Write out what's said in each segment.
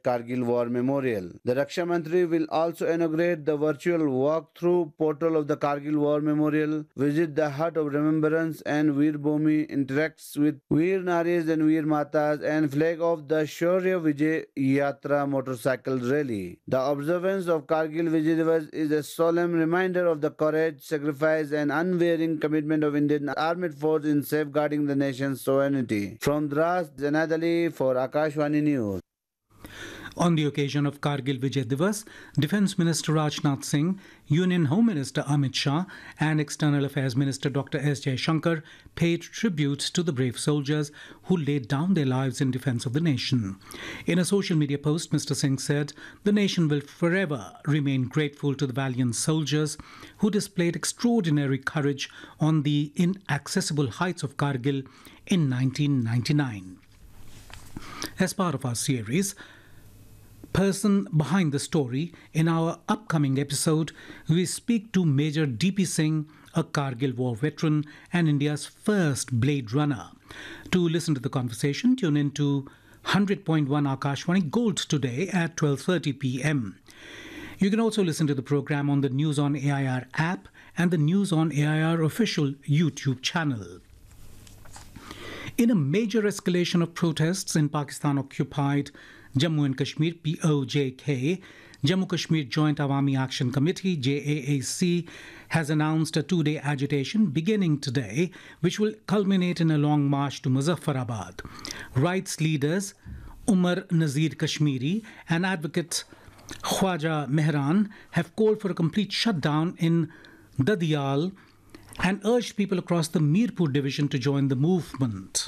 at Kargil War Memorial. The Raksha Mantri will also inaugurate the virtual walk-through portal of the Kargil War Memorial, visit the Hut of Remembrance and Veer Bhumi, interacts with Veer Naris and Veer Matas, and flag off the Shaurya Vijay Yatra motorcycle rally. The observance of Kargil Vijay Divas is a solemn reminder of the courage, sacrifice, and unwavering commitment of Indian Armed Force in safeguarding the nation's sovereignty. From Dras, Janad Ali for Akashvani News. On the occasion of Kargil Vijay Divas, Defence Minister Rajnath Singh, Union Home Minister Amit Shah, and External Affairs Minister Dr. S. Jaishankar paid tribute to the brave soldiers who laid down their lives in defence of the nation. In a social media post, Mr. Singh said, "The nation will forever remain grateful to the valiant soldiers who displayed extraordinary courage on the inaccessible heights of Kargil in 1999. As part of our series, Person Behind the Story, in our upcoming episode, we speak to Major D.P. Singh, a Kargil War veteran and India's first Blade Runner. To listen to the conversation, tune in to 100.1 Akashvani Gold today at 12:30 p.m. You can also listen to the program on the News on AIR app and the News on AIR official YouTube channel. In a major escalation of protests in Pakistan-occupied Jammu and Kashmir, POJK, Jammu Kashmir Joint Awami Action Committee, JAAC, has announced a two-day agitation beginning today, which will culminate in a long march to Muzaffarabad. Rights leaders Umar Nazir Kashmiri and advocate Khwaja Mehran have called for a complete shutdown in Dadiyal and urged people across the Mirpur division to join the movement.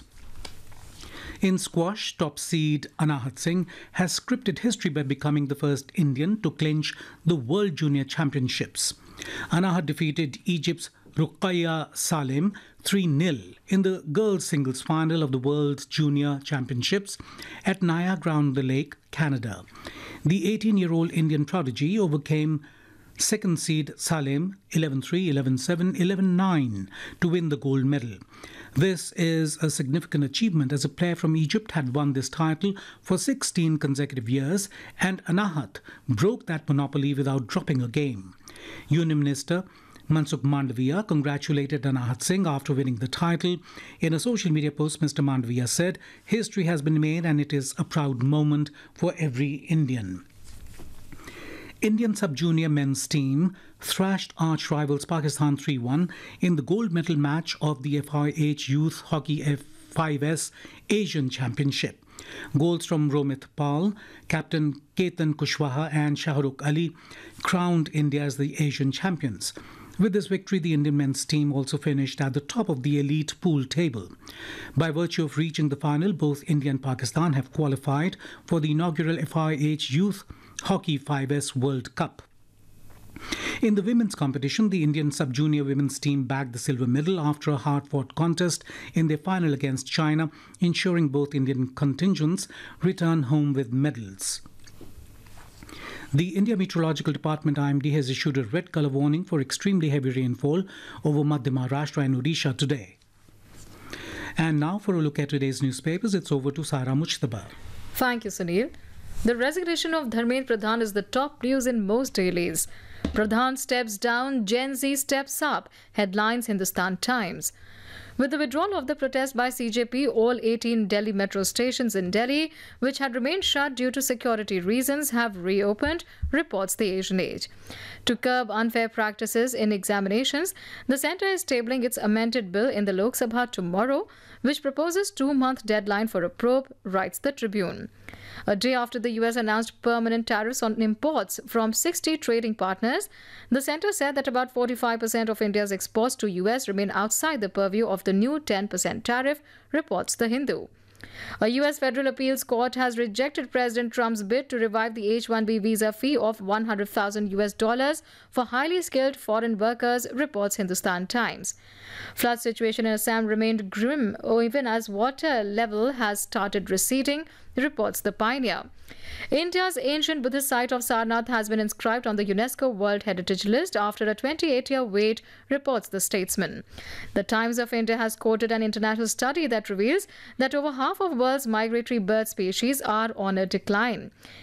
In squash, top seed Anahat Singh has scripted history by becoming the first Indian to clinch the World Junior Championships. Anahat defeated Egypt's Ruqayya Salim 3-0 in the girls' singles final of the World Junior Championships at Niagara-on-the-Lake, Canada. The 18-year-old Indian prodigy overcame second seed Salim 11-3, 11-7, 11-9 to win the gold medal. This is a significant achievement as a player from Egypt had won this title for 16 consecutive years, and Anahat broke that monopoly without dropping a game. Union Minister Mansukh Mandaviya congratulated Anahat Singh after winning the title. In a social media post, Mr. Mandaviya said, "History has been made and it is a proud moment for every Indian." Indian sub-junior men's team thrashed arch-rivals Pakistan 3-1 in the gold medal match of the FIH Youth Hockey F5S Asian Championship. Goals from Romit Pal, Captain Ketan Kushwaha and Shahrukh Ali crowned India as the Asian champions. With this victory, the Indian men's team also finished at the top of the elite pool table. By virtue of reaching the final, both India and Pakistan have qualified for the inaugural FIH Youth Hockey 5S World Cup. In the women's competition, the Indian sub-junior women's team bagged the silver medal after a hard-fought contest in their final against China, ensuring both Indian contingents return home with medals. The India Meteorological Department IMD has issued a red colour warning for extremely heavy rainfall over Madhya Maharashtra and Odisha today. And now for a look at today's newspapers, it's over to Sara Mujtaba. Thank you, Sunil. The resignation of Dharmendra Pradhan is the top news in most dailies. Pradhan steps down, Gen Z steps up, headlines Hindustan Times. With the withdrawal of the protest by CJP, all 18 Delhi metro stations in Delhi, which had remained shut due to security reasons, have reopened, reports the Asian Age. To curb unfair practices in examinations, the centre is tabling its amended bill in the Lok Sabha tomorrow, which proposes 2-month deadline for a probe, writes the Tribune. A day after the US announced permanent tariffs on imports from 60 trading partners, the centre said that about 45% of India's exports to US remain outside the purview of the new 10% tariff, reports The Hindu. A U.S. federal appeals court has rejected President Trump's bid to revive the H-1B visa fee of $100,000 for highly skilled foreign workers, reports Hindustan Times. Flood situation in Assam remained grim even as water level has started receding, reports The Pioneer. India's ancient Buddhist site of Sarnath has been inscribed on the UNESCO World Heritage List after a 28-year wait, reports The Statesman. The Times of India has quoted an international study that reveals that over half of the world's migratory bird species are on a decline.